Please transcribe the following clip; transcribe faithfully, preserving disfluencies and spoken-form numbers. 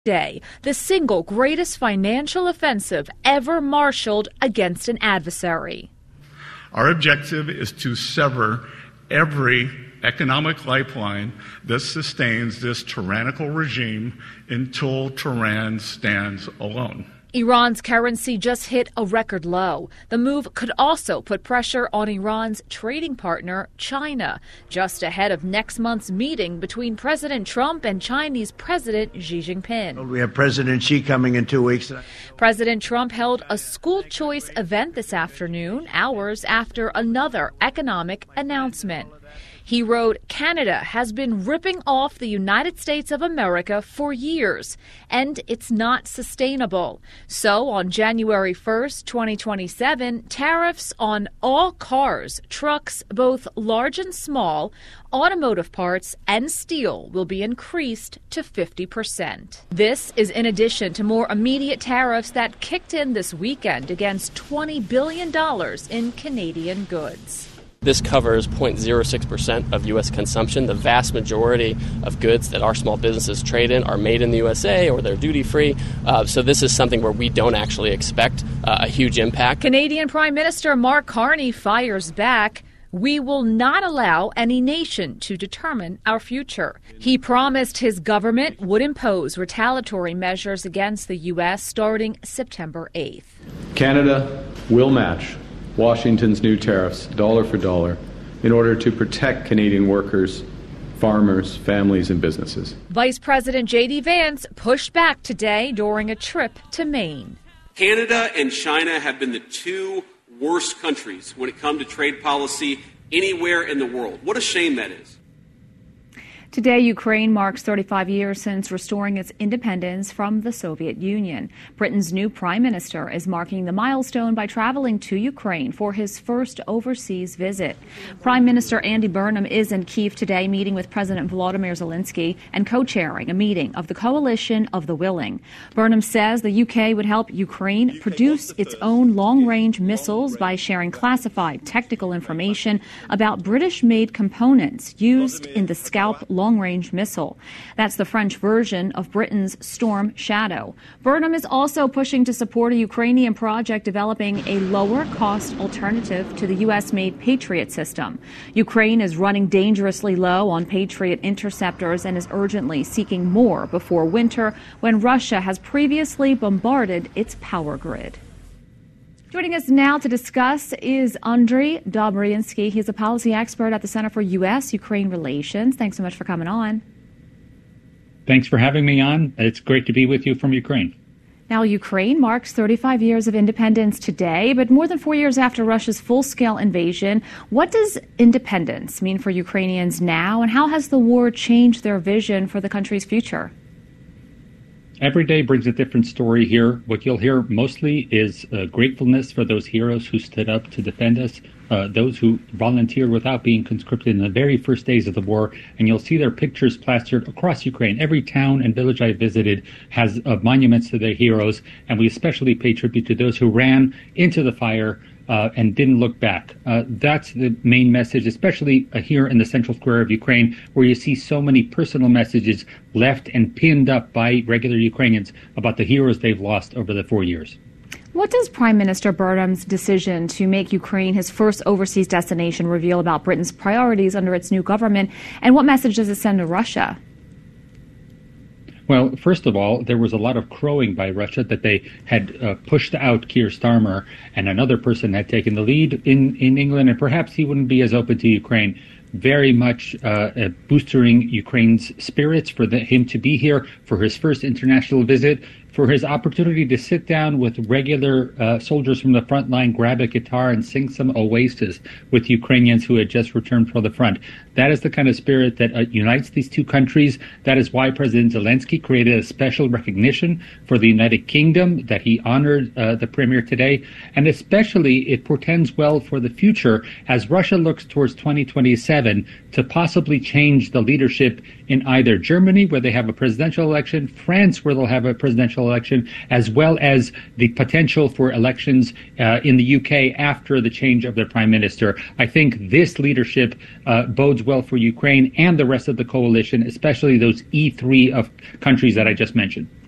Day, the single greatest financial offensive ever marshaled against an adversary. Our objective is to sever every economic lifeline that sustains this tyrannical regime until Tehran stands alone. Iran's currency just hit a record low. The move could also put pressure on Iran's trading partner, China, just ahead of next month's meeting between President Trump and Chinese President Xi Jinping. We have President Xi coming in two weeks. President Trump held a school choice event this afternoon, hours after another economic announcement. He wrote, Canada has been ripping off the United States of America for years, and it's not sustainable. So on January first, twenty twenty-seven, tariffs on all cars, trucks, both large and small, automotive parts, and steel will be increased to fifty percent. This is in addition to more immediate tariffs that kicked in this weekend against twenty billion dollars in Canadian goods. This covers zero point zero six percent of U S consumption. The vast majority of goods that our small businesses trade in are made in the U S A or they're duty-free. Uh, so this is something where we don't actually expect uh, a huge impact. Canadian Prime Minister Mark Carney fires back. We will not allow any nation to determine our future. He promised his government would impose retaliatory measures against the U S starting September eighth. Canada will match Washington's new tariffs dollar for dollar in order to protect Canadian workers, farmers, families, and businesses. Vice President J D Vance pushed back today during a trip to Maine. Canada and China have been the two worst countries when it comes to trade policy anywhere in the world. What a shame that is. Today, Ukraine marks thirty-five years since restoring its independence from the Soviet Union. Britain's new prime minister is marking the milestone by traveling to Ukraine for his first overseas visit. Prime Minister Andy Burnham is in Kyiv today, meeting with President Volodymyr Zelensky and co-chairing a meeting of the Coalition of the Willing. Burnham says the U K would help Ukraine produce its own long-range missiles by sharing classified technical information about British-made components used in the Scalp long-range missile. That's the French version of Britain's Storm Shadow. Burnham is also pushing to support a Ukrainian project developing a lower-cost alternative to the U S-made Patriot system. Ukraine is running dangerously low on Patriot interceptors and is urgently seeking more before winter, when Russia has previously bombarded its power grid. Joining us now to discuss is Andriy Dobriansky. He's a policy expert at the Center for U S Ukraine Relations. Thanks so much for coming on. Thanks for having me on. It's great to be with you from Ukraine. Now, Ukraine marks thirty-five years of independence today, but more than four years after Russia's full-scale invasion. What does independence mean for Ukrainians now, and how has the war changed their vision for the country's future? Every day brings a different story here. What you'll hear mostly is uh, gratefulness for those heroes who stood up to defend us, uh, those who volunteered without being conscripted in the very first days of the war. And you'll see their pictures plastered across Ukraine. Every town and village I visited has uh, monuments to their heroes. And we especially pay tribute to those who ran into the fire Uh, and didn't look back. Uh, that's the main message, especially uh, here in the central square of Ukraine, where you see so many personal messages left and pinned up by regular Ukrainians about the heroes they've lost over the four years. What does Prime Minister Burnham's decision to make Ukraine his first overseas destination reveal about Britain's priorities under its new government, and what message does it send to Russia? Well, first of all, there was a lot of crowing by Russia that they had uh, pushed out Keir Starmer and another person had taken the lead in, in England, and perhaps he wouldn't be as open to Ukraine. Very much uh, uh, boosting Ukraine's spirits for the, him to be here for his first international visit, for his opportunity to sit down with regular uh, soldiers from the front line, grab a guitar, and sing some Oasis with Ukrainians who had just returned from the front. That is the kind of spirit that uh, unites these two countries. That is why President Zelensky created a special recognition for the United Kingdom that he honored uh, the premier today. And especially it portends well for the future as Russia looks towards twenty twenty-seven to possibly change the leadership in either Germany, where they have a presidential election, France, where they'll have a presidential election, as well as the potential for elections uh, in the U K after the change of their prime minister. I think this leadership uh, bodes well for Ukraine and the rest of the coalition, especially those E three of countries that I just mentioned.